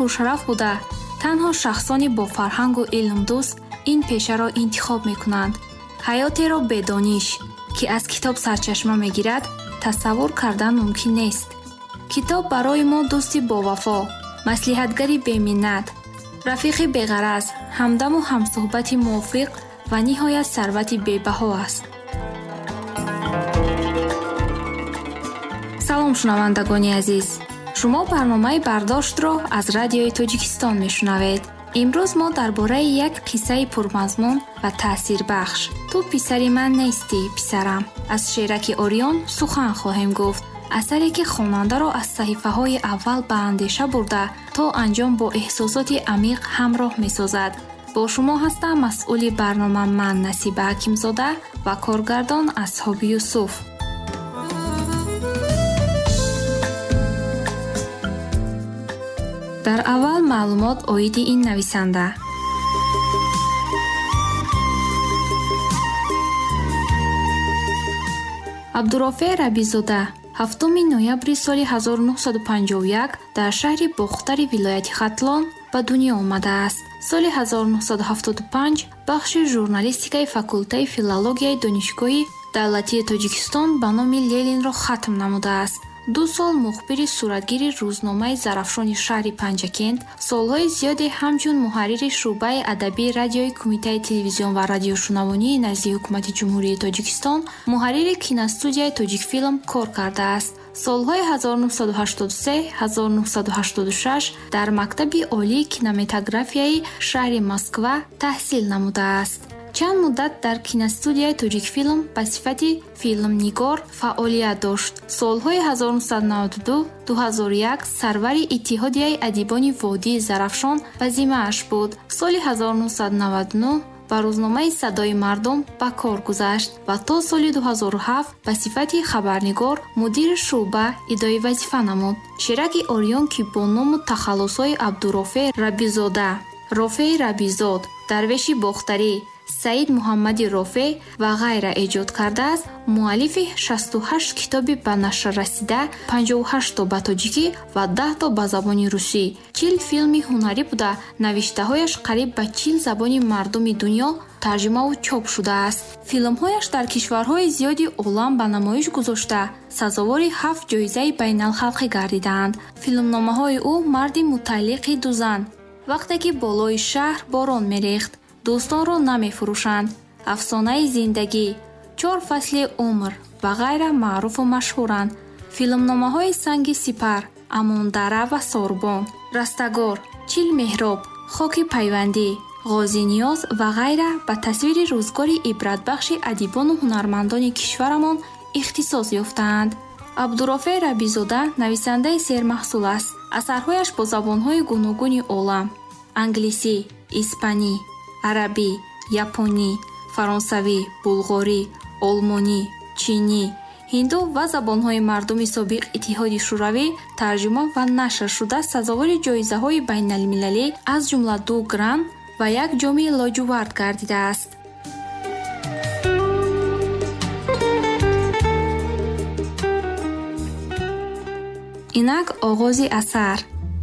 пуршараф буда, танҳо шахсони бо фарҳангу илмдӯст ин пешаро интихоб мекунанд. ҳаётеро бедониш, ки аз китоб сарчашма мегирад, тасаввур кардан мумкин нест. китоб барои мо дӯсти бовафо, маслиҳатгари беминнат, рафиқи беғараз, ҳамдаму ҳамсӯҳбати мувофиқ ва ниҳоят сарвати бебаҳо аст. салом шунавандагони азиз, шумо барномаи бардоштро аз радиои Тоҷикистон мешунавед. имрӯз мо дар бораи як қиссаи пурмазмун ва таъсирбахш «Ту писари ман нестӣ, писарам» аз Шераки Орион сухан хоҳем гуфт. асаре ки хонандаро аз саҳифаҳои аввал ба андеша бурда то анҷом бо эҳсосоти амиқ ҳамроҳ месозад. бо шумо ҳастам масъули барнома ман Насиба Ҳакимзода ва коргардон Асҳоби Юсуф. дар аввал маълумот оиди ин нависанда. абдурофеъ рабизода 7 ноябри соли 1951 дар шаҳри Бохтари вилояти Хатлон ба дунё омадааст. соли 1975 бахши журналистикаи факултаи филологияи донишгоҳи давлатии Тоҷикистон ба номи Ленинро хатм намудааст. 2 сол мухбири суратгири рӯзномаи зарафшони шаҳри Панҷакент, солҳои зиёде ҳамчун муҳаррири шуъбаи адабии радиои Кумитаи телевизион ва радиошунавонии назди ҳукумати Ҷумҳурии Тоҷикистон, муҳаррири киностудияи Тоҷикфилм кор кардааст. солҳои 1983-1986 дар Мактаби олии кинематографияи шаҳри Москва таҳсил намудааст. чанд муддат дар киностудияи Тоҷикфилм ба сифати филмнигор фаъолият дошт. солҳои 1992-2001 сарвари Иттиҳодияи адибони Водии Зарафшон ба зиммааш буд. соли 1999 ба рӯзномаи Садои мардум ба кор гузашт ва то соли 2007 ба сифати хабарнигор мудири шуъба идои вазифа намуд. Шераки Орион ки бо ному тахаллусҳои Абдурофеъ Рабизода, Рофеъ Рабизод, Дарвеши Бохтарӣ, Саид Муҳаммади Рофеъ ва ғайра эҷод кардааст, муаллифи 68 китоби ба нашр расида, 58 то ба тоҷикӣ ва 10 то ба забони русӣ, 40 филми ҳунарӣ буда, навиштаҳояш қариб ба 40 забони мардуми дунё тарҷумаву чоп шудааст. филмҳояш дар кишварҳои зиёди олам ба намоиш гузошта, сазовори 7 ҷоизаи байналхалқӣ гардидаанд. филмномаҳои ӯ марди муталлиқи дузан, вақте ки болои шаҳр борон мерехт, дӯстонро намефурӯшанд, афсонаи зиндагӣ, 4 фасли умр ва ғайра маъруфу машҳуранд. филмномаҳои Санги сипар, Амондара ва Сорбон, Растагор, Чил меҳроб, Хоки пайвандӣ, Ғозиниёз ва ғайра ба тасвири рӯзгори ибратбахши адибону ҳунармандони кишварамон ихтисос ёфтаанд. абдурофеъ Рабизода нависандаи сермаҳсул аст. асарҳояш бо забонҳои гуногуни олам — англисӣ, испанӣ, арабӣ, японӣ, фаронсавӣ, булғорӣ, олмонӣ, чинӣ, ҳинду ва забонҳои мардуми собиқ Иттиҳоди Шӯравӣ тарҷума ва нашр шуда сазовори ҷоизаҳои байналмилалӣ аз ҷумла 2 гран ва 1 ҷоми лоҷувард гардидааст. инак оғози асар.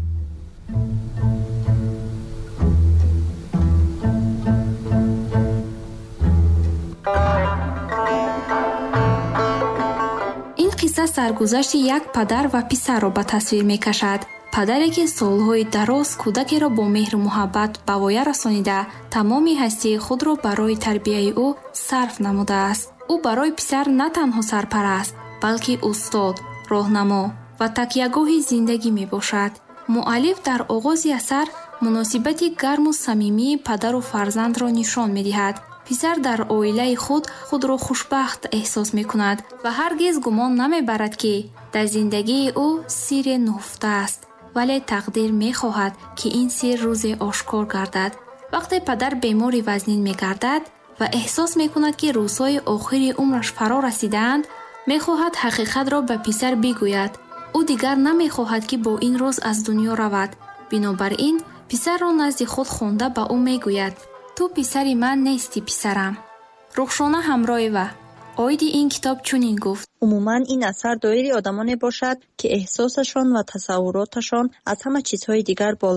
саргузашти як падар ва писарро ба тасвир мекашад. падаре ки солҳои дароз кӯдакеро бо меҳру муҳаббат ба воя расонида, тамоми ҳастии худро барои тарбияи ӯ сарф намудааст. ӯ барои писар на танҳо сарпараст, балки устод, роҳнамо ва такягоҳи зиндагӣ мебошад. муаллиф дар оғози асар муносибати гарму самимии падару фарзандро нишон медиҳад. писар дар оилаи худро хушбахт эҳсос мекунад ва ҳаргиз гумон намебарад ки дар зиндагии ӯ сирре нуфта аст, вале тақдир мехоҳад ки ин сир рӯзе ошкор гардад. вақте падар бемори вазнин мегардад ва эҳсос мекунад ки рӯзҳои охири умраш фаро расидаанд, мехоҳад ҳақиқатро ба писар бигӯяд. ӯ дигар намехоҳад ки бо ин рӯз аз дунё равад. бинобар ин писарро назди худ хонда ба ӯ мегӯяд: ту писари ман нестӣ, писарам. рухшона ҳамроева оиди ин китоб чунин гуфт: умуман ин асар доири одамоне бошад ки эҳсосашон ва тасаввуроташон аз ҳама чизҳои дигар